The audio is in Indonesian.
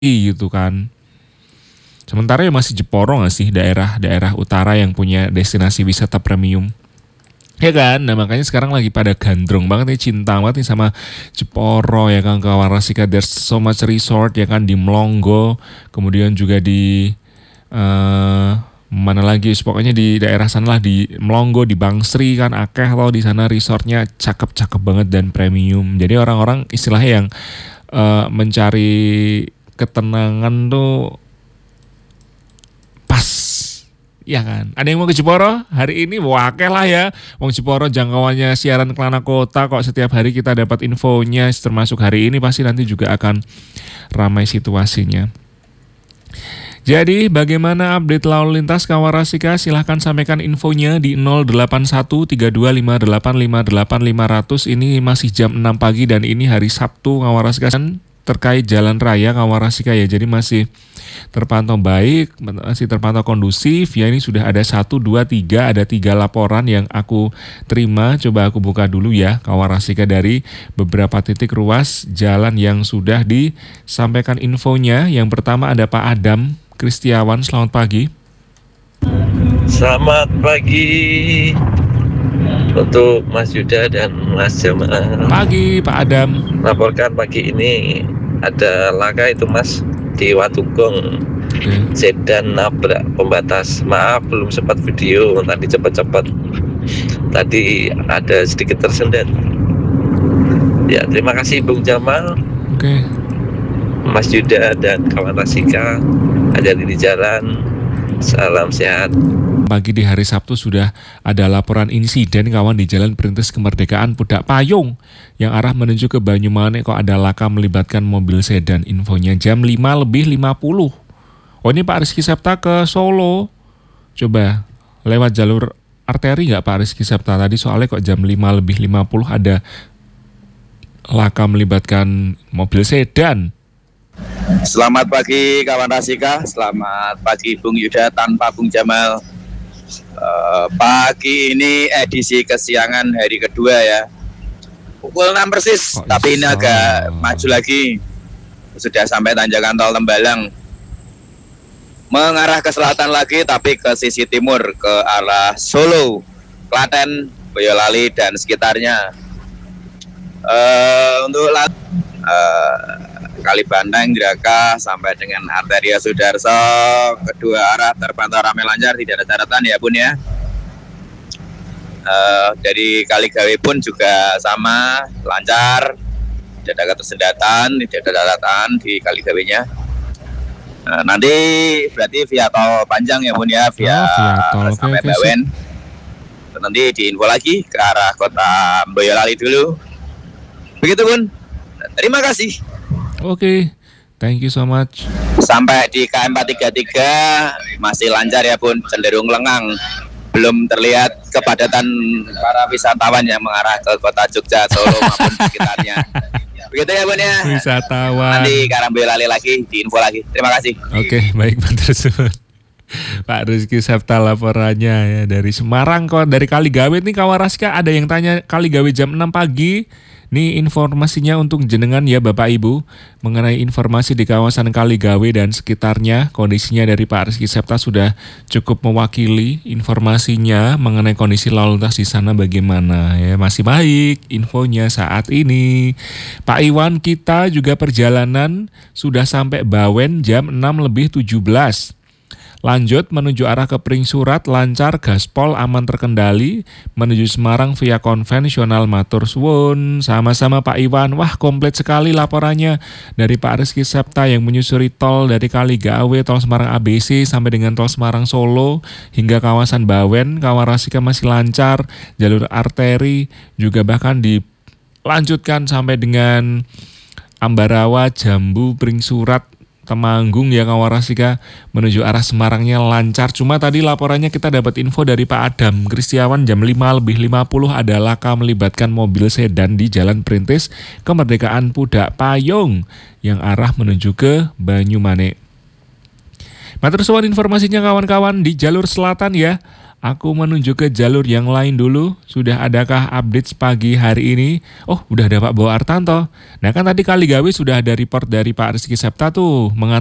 gitu kan. Sementara ya masih Jeporo nggak sih daerah-daerah utara yang punya destinasi wisata premium. Ya kan, nah makanya sekarang lagi pada gandrung banget nih, cinta banget nih sama Jeporo ya kan, Kawarasika. There's so much resort ya kan di Mlonggo, kemudian juga di mana lagi, pokoknya di daerah sana lah, di Mlonggo, di Bangsri kan akeh loh di sana resortnya, cakep-cakep banget dan premium. Jadi orang-orang istilahnya yang mencari ketenangan tuh pas. Ya kan, ada yang mau ke Jeporo hari ini? Wakil lah ya. Wong Jeporo jangkauannya siaran Kelana Kota kok, setiap hari kita dapat infonya, termasuk hari ini pasti nanti juga akan ramai situasinya. Jadi bagaimana update lalu lintas Kawarasika? Silahkan sampaikan infonya di 0813258858.500. Ini masih jam 6 pagi dan ini hari Sabtu Kawarasika, terkait jalan raya Kawarasika ya. Jadi masih terpantau baik, masih terpantau kondusif ya. Ini sudah ada 1, 2, 3, ada 3 laporan yang aku terima. Coba aku buka dulu ya Kawarasika dari beberapa titik ruas jalan yang sudah disampaikan infonya. Yang pertama ada Pak Adam Kristiawan, selamat pagi. Selamat pagi untuk Mas Yuda dan Mas Jamal. Pagi Pak Adam. Laporkan pagi ini ada laka itu Mas di Watugong. Sedan nabrak pembatas. Maaf belum sempat video, tadi cepat-cepat. Tadi ada sedikit tersendat. Ya, terima kasih Bung Jamal. Mas Yuda dan kawan Rasika, hati-hati di jalan. Salam sehat. Pagi di hari Sabtu sudah ada laporan insiden kawan di Jalan Perintis Kemerdekaan Pudak Payung yang arah menuju ke Banyumanik kok ada laka melibatkan mobil sedan. Infonya jam 5:50. Oh ini Pak Rizky Septa ke Solo. Coba lewat jalur arteri nggak Pak Rizky Septa tadi, soalnya kok jam 5:50 ada laka melibatkan mobil sedan. Selamat pagi kawan Rasika, selamat pagi Bung Yuda tanpa Bung Jamal. Pagi ini edisi kesiangan hari kedua ya, pukul 6 persis. Tapi ini agak maju lagi, sudah sampai tanjakan tol Tembalang, mengarah ke selatan lagi tapi ke sisi timur ke arah Solo, Klaten, Boyolali dan sekitarnya. Untuk Kali Banteng, Draka sampai dengan Arteria Sudarso, kedua arah terpantau ramai lancar, tidak ada catatan ya Bun ya. Dari Kali Gawe pun juga sama lancar, tidak ada ketersendatan, tidak ada catatan di Kali Gawe-nya. Nanti berarti via tol panjang ya Bun ya, via tol sampai Bawen. Nanti diinfo lagi ke arah kota Boyolali dulu. Begitu Bun. Terima kasih. Oke, thank you so much. Sampai di KM 433 masih lancar ya Bun, cenderung lengang. Belum terlihat kepadatan para wisatawan yang mengarah ke kota Jogja, Solo maupun sekitarnya. Begitu ya Bun ya. Wisatawan. Nanti Karang Boyolali lagi, diinfo lagi. Terima kasih. Oke, baik Pak tersebut. Pak Rizky Septa laporannya ya dari Semarang kok, dari Kaligawe nih Kawarasika. Ada yang tanya Kaligawe jam 6 pagi. Nih informasinya untuk jenengan ya Bapak Ibu, mengenai informasi di kawasan Kaligawe dan sekitarnya. Kondisinya dari Pak Rizky Septa sudah cukup mewakili informasinya mengenai kondisi lalu lintas di sana bagaimana ya. Masih baik infonya saat ini. Pak Iwan, kita juga perjalanan sudah sampai Bawen jam 6:17. Lanjut menuju arah ke Pringsurat, lancar, gaspol aman terkendali, menuju Semarang via konvensional, matur suwun. Sama-sama Pak Iwan. Wah, komplit sekali laporannya dari Pak Rizky Septa yang menyusuri tol dari Kaligawe, tol Semarang ABC sampai dengan tol Semarang Solo hingga kawasan Bawen. Kawarasika masih lancar, jalur arteri juga bahkan dilanjutkan sampai dengan Ambarawa, Jambu, Pringsurat, Temanggung ya Kawarasika menuju arah Semarangnya lancar. Cuma tadi laporannya kita dapat info dari Pak Adam Kristiawan jam 5:50 ada laka melibatkan mobil sedan di Jalan Perintis Kemerdekaan Pudak Payung yang arah menuju ke Banyumanik. Matur suwun informasinya kawan-kawan di jalur selatan ya. Aku menuju ke jalur yang lain dulu. Sudah adakah update pagi hari ini? Oh, udah ada Pak Bowo Artanto. Nah kan tadi Kaligawe sudah ada report dari Pak Rizky Septa tuh